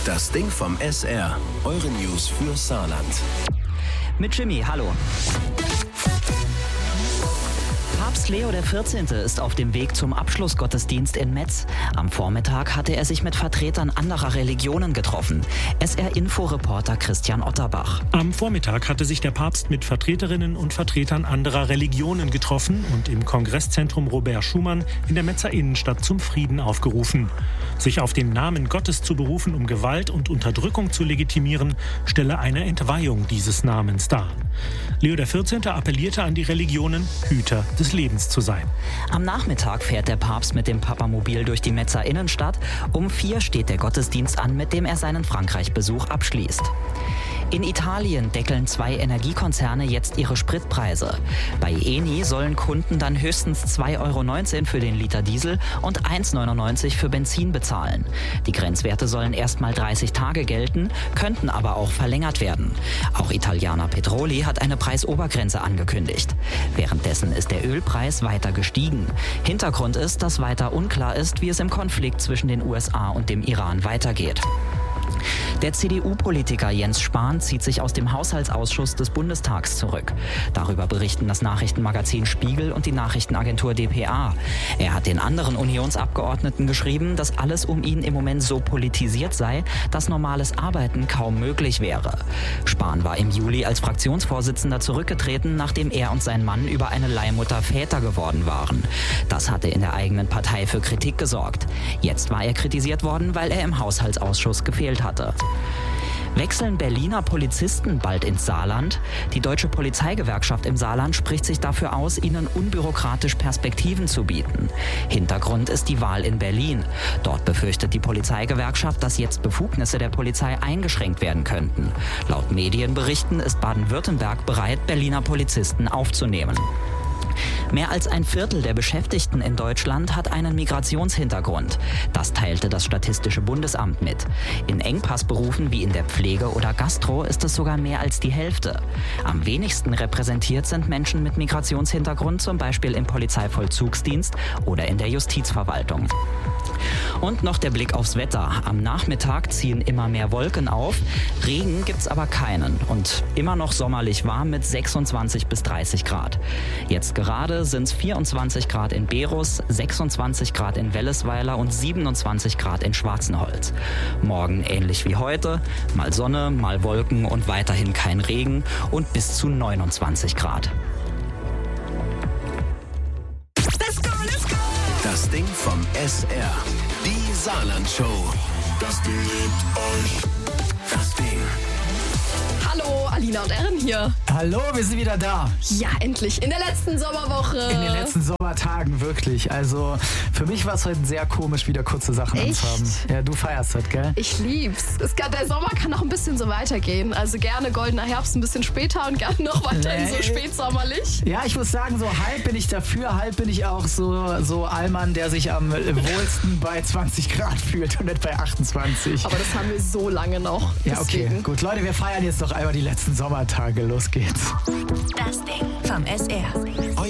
Das Ding vom SR. Eure News für Saarland. Mit Jimmy, hallo. Papst Leo XIV. Ist auf dem Weg zum Abschlussgottesdienst in Metz. Am Vormittag hatte er sich mit Vertretern anderer Religionen getroffen. SR-Info-Reporter Christian Otterbach. Am Vormittag hatte sich der Papst mit Vertreterinnen und Vertretern anderer Religionen getroffen und im Kongresszentrum Robert Schumann in der Metzer Innenstadt zum Frieden aufgerufen. Sich auf den Namen Gottes zu berufen, um Gewalt und Unterdrückung zu legitimieren, stelle eine Entweihung dieses Namens dar. Leo XIV. Appellierte an die Religionen, Hüter des Lebens zu sein. Am Nachmittag fährt der Papst mit dem Papamobil durch die Metzer Innenstadt. Um 4 steht der Gottesdienst an, mit dem er seinen Frankreich-Besuch abschließt. In Italien deckeln 2 Energiekonzerne jetzt ihre Spritpreise. Bei Eni sollen Kunden dann höchstens 2,19 € für den Liter Diesel und 1,99 € für Benzin bezahlen. Die Grenzwerte sollen erstmal 30 Tage gelten, könnten aber auch verlängert werden. Auch Italiana Petroli hat eine Preisobergrenze angekündigt. Währenddessen ist der Ölpreis weiter gestiegen. Hintergrund ist, dass weiter unklar ist, wie es im Konflikt zwischen den USA und dem Iran weitergeht. Der CDU-Politiker Jens Spahn zieht sich aus dem Haushaltsausschuss des Bundestags zurück. Darüber berichten das Nachrichtenmagazin Spiegel und die Nachrichtenagentur dpa. Er hat den anderen Unionsabgeordneten geschrieben, dass alles um ihn im Moment so politisiert sei, dass normales Arbeiten kaum möglich wäre. Spahn war im Juli als Fraktionsvorsitzender zurückgetreten, nachdem er und sein Mann über eine Leihmutter Väter geworden waren. Das hatte in der eigenen Partei für Kritik gesorgt. Jetzt war er kritisiert worden, weil er im Haushaltsausschuss gefehlt hatte. Wechseln Berliner Polizisten bald ins Saarland? Die Deutsche Polizeigewerkschaft im Saarland spricht sich dafür aus, ihnen unbürokratisch Perspektiven zu bieten. Hintergrund ist die Wahl in Berlin. Dort befürchtet die Polizeigewerkschaft, dass jetzt Befugnisse der Polizei eingeschränkt werden könnten. Laut Medienberichten ist Baden-Württemberg bereit, Berliner Polizisten aufzunehmen. Mehr als ein Viertel der Beschäftigten in Deutschland hat einen Migrationshintergrund. Das teilte das Statistische Bundesamt mit. In Engpassberufen wie in der Pflege oder Gastro ist es sogar mehr als die Hälfte. Am wenigsten repräsentiert sind Menschen mit Migrationshintergrund, zum Beispiel im Polizeivollzugsdienst oder in der Justizverwaltung. Und noch der Blick aufs Wetter. Am Nachmittag ziehen immer mehr Wolken auf. Regen gibt's aber keinen und immer noch sommerlich warm mit 26 bis 30 Grad. Jetzt gerade sind es 24 Grad in Berus, 26 Grad in Wellesweiler und 27 Grad in Schwarzenholz. Morgen ähnlich wie heute, mal Sonne, mal Wolken und weiterhin kein Regen und bis zu 29 Grad. Das Ding vom SR. Die Saarland-Show. Das Ding liebt euch. Das Ding. Hallo, Alina und Erin hier. Hallo, wir sind wieder da. Ja, endlich. In der letzten Sommerwoche. In den letzten Sommertagen, wirklich. Also, für mich war es heute sehr komisch, wieder kurze Sachen anzuhaben. Ja, du feierst das, gell? Ich lieb's. Der Sommer kann noch ein bisschen so weitergehen. Also gerne goldener Herbst ein bisschen später und gerne noch weiterhin so spätsommerlich. Ja, ich muss sagen, so halb bin ich dafür, halb bin ich auch so Allmann, der sich am wohlsten bei 20 Grad fühlt und nicht bei 28. Aber das haben wir so lange noch. Ja, okay, gut. Leute, wir feiern jetzt noch einmal die letzten Sommertage. Los geht's. Das Ding vom SR.